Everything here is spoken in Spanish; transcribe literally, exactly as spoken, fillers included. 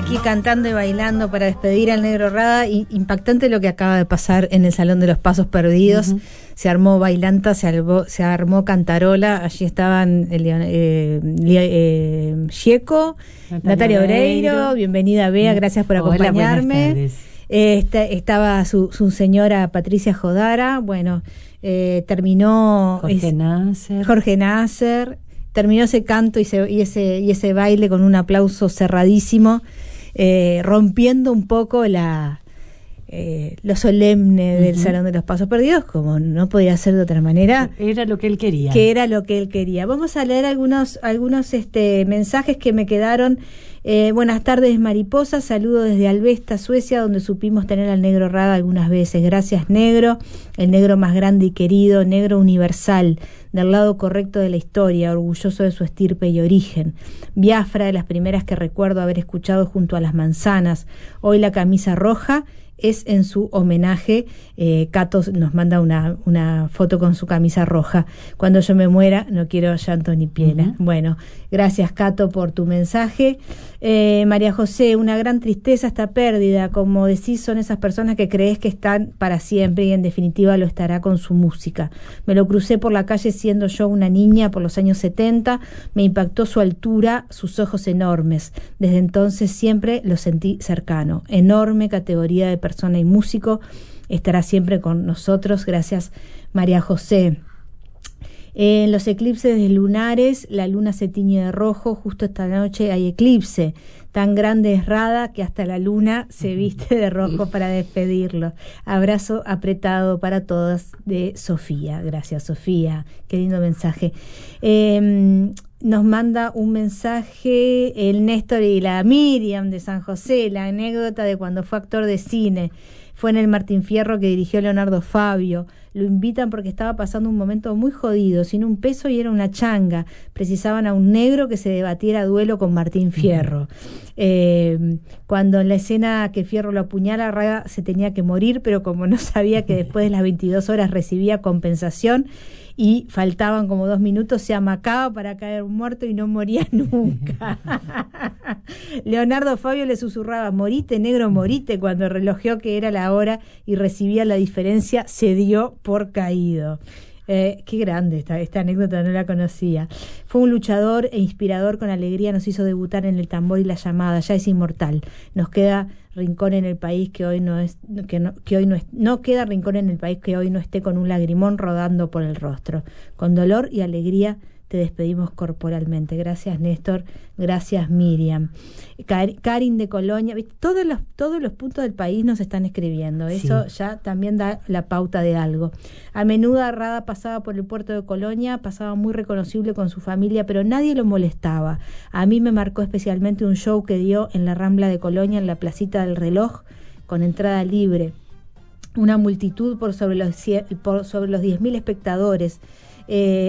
aquí cantando y bailando para despedir al Negro Rada. Y impactante lo que acaba de pasar en el Salón de los Pasos Perdidos. Uh-huh. Se armó bailanta, se armó, se armó cantarola. Allí estaban el, eh, eh, Gieco, Natalia, Natalia Oreiro. Oreiro. Bienvenida, Bea, gracias por Hola, acompañarme. Buenas tardes. Eh, esta, estaba su, su señora Patricia Jodara. Bueno, eh, terminó Jorge es, Nasser. Jorge Nasser. Terminó ese canto y, se, y, ese, y ese baile con un aplauso cerradísimo, eh, rompiendo un poco la eh, lo solemne uh-huh. del Salón de los Pasos Perdidos, como no podía ser de otra manera. Era lo que él quería. Que era lo que él quería. Vamos a leer algunos, algunos este, mensajes que me quedaron. Eh, buenas tardes, Mariposa. Saludo desde Alvesta, Suecia, donde supimos tener al Negro Rada algunas veces. Gracias, Negro, el negro más grande y querido, negro universal, del lado correcto de la historia, orgulloso de su estirpe y origen. Biafra, de las primeras que recuerdo haber escuchado junto a las manzanas. Hoy la camisa roja es en su homenaje. eh, Cato nos manda una, una foto con su camisa roja. Cuando yo me muera no quiero llanto ni piedra. Uh-huh. Bueno, gracias, Cato, por tu mensaje. eh, María José, una gran tristeza esta pérdida, como decís, son esas personas que crees que están para siempre y en definitiva lo estará con su música. Me lo crucé por la calle siendo yo una niña por los años setenta, me impactó su altura, sus ojos enormes. Desde entonces siempre lo sentí cercano. Enorme categoría de persona persona y músico, estará siempre con nosotros. Gracias, María José. Eh, en los eclipses lunares, la luna se tiñe de rojo. Justo esta noche hay eclipse. Tan grande es Rada que hasta la luna se viste de rojo para despedirlo. Abrazo apretado para todas de Sofía. Gracias, Sofía. Qué lindo mensaje. Eh, Nos manda un mensaje el Néstor y la Miriam de San José, la anécdota de cuando fue actor de cine. Fue en el Martín Fierro que dirigió Leonardo Fabio. Lo invitan porque estaba pasando un momento muy jodido, sin un peso y era una changa. Precisaban a un negro que se debatiera a duelo con Martín Fierro. Uh-huh. Eh, cuando en la escena que Fierro lo apuñala, Rada se tenía que morir, pero como no sabía que después de las veintidós horas recibía compensación, y faltaban como dos minutos, se amacaba para caer muerto y no moría nunca. Leonardo Fabio le susurraba, morite, negro, morite, cuando relojeó que era la hora y recibía la diferencia, se dio por caído. Eh, qué grande esta, esta anécdota, no la conocía. Fue un luchador e inspirador, con alegría nos hizo debutar en el tambor y la llamada, ya es inmortal. Nos queda rincón en el país que hoy no es, que no, que hoy no es, no queda rincón en el país que hoy no esté con un lagrimón rodando por el rostro. Con dolor y alegría te despedimos corporalmente. Gracias, Néstor. Gracias, Miriam. Karin de Colonia. Todos los, todos los puntos del país nos están escribiendo. Eso sí. Ya también da la pauta de algo. A menudo Rada pasaba por el puerto de Colonia, pasaba muy reconocible con su familia, pero nadie lo molestaba. A mí me marcó especialmente un show que dio en la Rambla de Colonia, en la Placita del Reloj, con entrada libre. Una multitud por sobre los, por sobre los diez mil espectadores. Eh,